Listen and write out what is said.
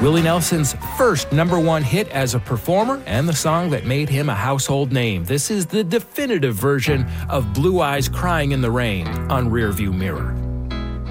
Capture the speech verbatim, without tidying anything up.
Willie Nelson's first number one hit as a performer and the song that made him a household name. This is the definitive version of Blue Eyes Crying in the Rain on Rearview Mirror.